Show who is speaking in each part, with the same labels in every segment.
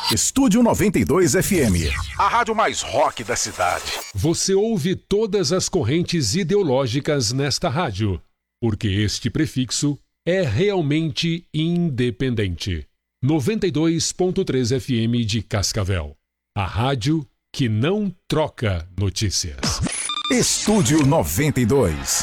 Speaker 1: Estúdio 92 FM. A rádio mais rock da cidade.
Speaker 2: Você ouve todas as correntes ideológicas nesta rádio, porque este prefixo é realmente independente. 92.3 FM de Cascavel. A rádio que não troca notícias.
Speaker 1: Estúdio 92.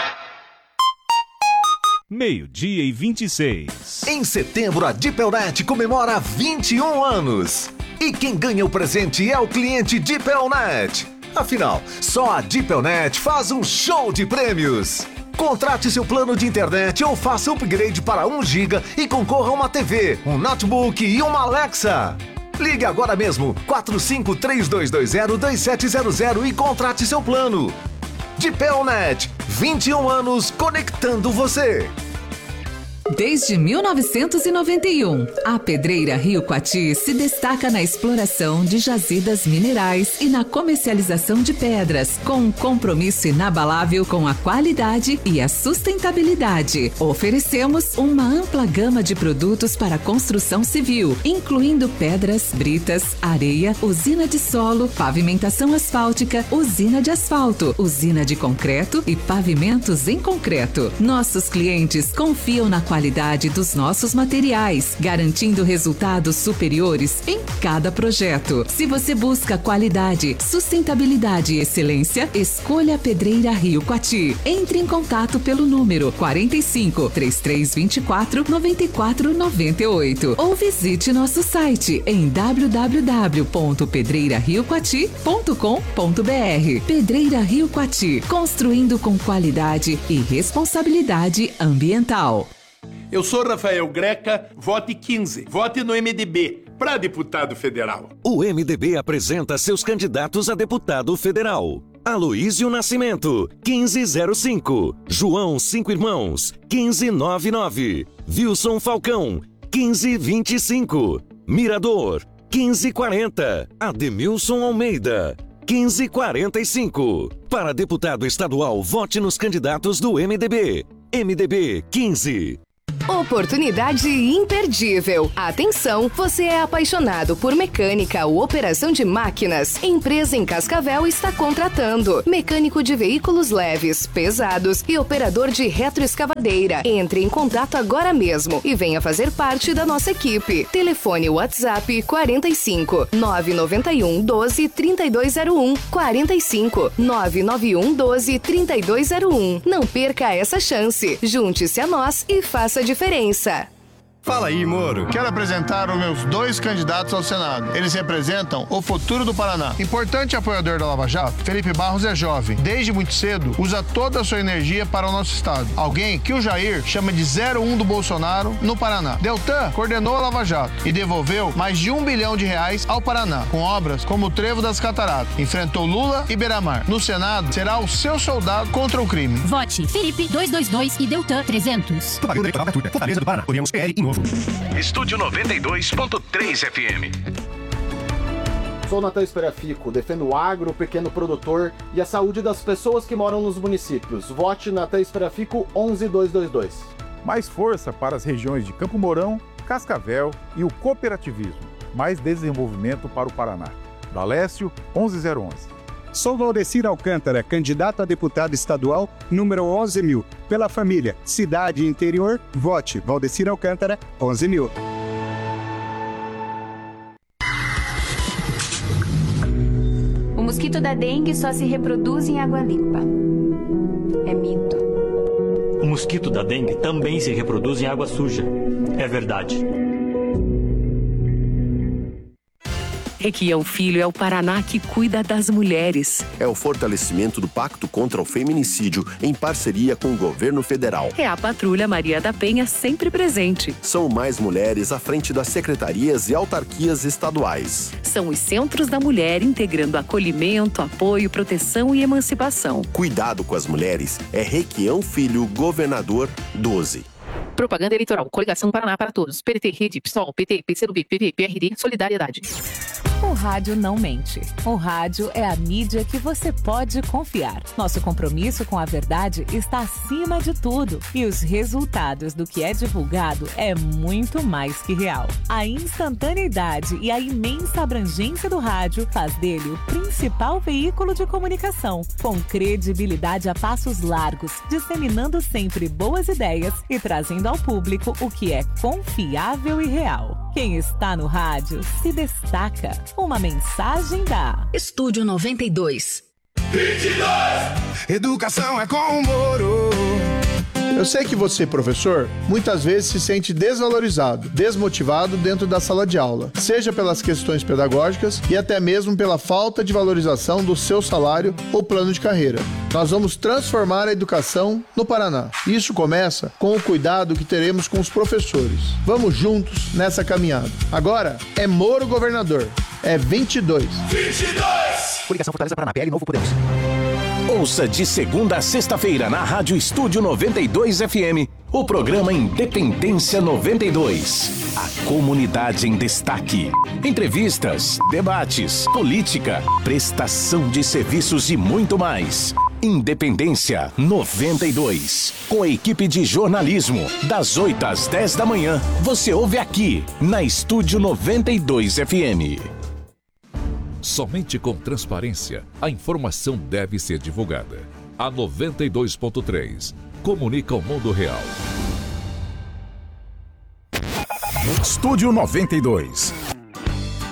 Speaker 3: 12:26.
Speaker 4: Em setembro, a Dipelnet comemora 21 anos. E quem ganha o presente é o cliente Dipelnet. Afinal, só a Dipelnet faz um show de prêmios. Contrate seu plano de internet ou faça upgrade para 1 GB e concorra a uma TV, um notebook e uma Alexa. Ligue agora mesmo, 4532202700 e contrate seu plano. Dipelnet, 21 anos conectando você.
Speaker 5: Desde 1991, a Pedreira Rio Coati se destaca na exploração de jazidas minerais e na comercialização de pedras, com um compromisso inabalável com a qualidade e a sustentabilidade. Oferecemos uma ampla gama de produtos para construção civil, incluindo pedras, britas, areia, usina de solo, pavimentação asfáltica, usina de asfalto, usina de concreto e pavimentos em concreto. Nossos clientes confiam na qualidade dos nossos materiais, garantindo resultados superiores em cada projeto. Se você busca qualidade, sustentabilidade e excelência, escolha a Pedreira Rio Coati. Entre em contato pelo número 45 3324 9498 ou visite nosso site em www.pedreirariocoati.com.br. Pedreira Rio Coati, construindo com qualidade e responsabilidade ambiental.
Speaker 6: Eu sou Rafael Greca, vote 15. Vote no MDB, para deputado federal.
Speaker 7: O MDB apresenta seus candidatos a deputado federal. Aloísio Nascimento, 1505. João Cinco Irmãos, 1599. Wilson Falcão, 1525. Mirador, 1540. Ademilson Almeida, 1545. Para deputado estadual, vote nos candidatos do MDB. MDB 15.
Speaker 8: Oportunidade imperdível. Atenção, você é apaixonado por mecânica ou operação de máquinas? Empresa em Cascavel está contratando mecânico de veículos leves, pesados e operador de retroescavadeira. Entre em contato agora mesmo e venha fazer parte da nossa equipe. Telefone WhatsApp 45 991 12 3201 45 991 12 3201. Não perca essa chance. Junte-se a nós e faça a diferença.
Speaker 9: Fala aí, Moro. Quero apresentar os meus 2 candidatos ao Senado. Eles representam o futuro do Paraná. Importante apoiador da Lava Jato, Felipe Barros é jovem. Desde muito cedo, usa toda a sua energia para o nosso estado. Alguém que o Jair chama de 01 do Bolsonaro no Paraná. Deltan coordenou a Lava Jato e devolveu mais de R$1 bilhão ao Paraná, com obras como o Trevo das Cataratas. Enfrentou Lula e Beira-Mar. No Senado, será o seu soldado contra o crime.
Speaker 10: Vote Felipe 222 e Deltan 300.
Speaker 1: Propaganda eleitoral gratuita. Fortaleza do Paraná. Podemos PL e Novo.
Speaker 4: Estúdio 92.3 FM.
Speaker 11: Sou Natan Esperafico, defendo o agro, o pequeno produtor e a saúde das pessoas que moram nos municípios. Vote Natan Esperafico 11222.
Speaker 12: Mais força para as regiões de Campo Mourão, Cascavel e o cooperativismo. Mais desenvolvimento para o Paraná. Dalécio 11011.
Speaker 13: Sou Valdecir Alcântara, candidato a deputado estadual, número 11.000. Pela família, cidade e interior, vote Valdecir Alcântara, 11.000.
Speaker 14: O mosquito da dengue só se reproduz em água limpa. É mito.
Speaker 15: O mosquito da dengue também se reproduz em água suja. É verdade.
Speaker 16: Requião Filho é o Paraná que cuida das mulheres.
Speaker 17: É o fortalecimento do Pacto contra o Feminicídio em parceria com o governo federal.
Speaker 16: É a Patrulha Maria da Penha sempre presente.
Speaker 17: São mais mulheres à frente das secretarias e autarquias estaduais.
Speaker 16: São os Centros da Mulher integrando acolhimento, apoio, proteção e emancipação.
Speaker 17: Cuidado com as mulheres é Requião Filho, governador 12.
Speaker 18: Propaganda eleitoral. Coligação Paraná para Todos. PDT, Rede, PSOL, PT, PCdoB, PP, PRD, Solidariedade.
Speaker 3: O rádio não mente. O rádio é a mídia que você pode confiar. Nosso compromisso com a verdade está acima de tudo. E os resultados do que é divulgado é muito mais que real. A instantaneidade e a imensa abrangência do rádio faz dele o principal veículo de comunicação, com credibilidade a passos largos, disseminando sempre boas ideias e trazendo ao público o que é confiável e real. Quem está no rádio se destaca. Uma mensagem da
Speaker 5: Estúdio 92.
Speaker 18: 22! Educação é com o Moro.
Speaker 9: Eu sei que você, professor, muitas vezes se sente desvalorizado, desmotivado dentro da sala de aula, seja pelas questões pedagógicas e até mesmo pela falta de valorização do seu salário ou plano de carreira. Nós vamos transformar a educação no Paraná. Isso começa com o cuidado que teremos com os professores. Vamos juntos nessa caminhada. Agora é Moro governador. É 22.
Speaker 18: 22!
Speaker 1: Coligação Fortaleza Paraná, PL Novo Podemos.
Speaker 19: Ouça de segunda a sexta-feira na Rádio Estúdio 92 FM, o programa Independência 92. A comunidade em destaque. Entrevistas, debates, política, prestação de serviços e muito mais. Independência 92. Com a equipe de jornalismo, das 8 às 10 da manhã, você ouve aqui, na Estúdio 92 FM.
Speaker 20: Somente com transparência, a informação deve ser divulgada. A 92.3 comunica o mundo real.
Speaker 1: Estúdio 92.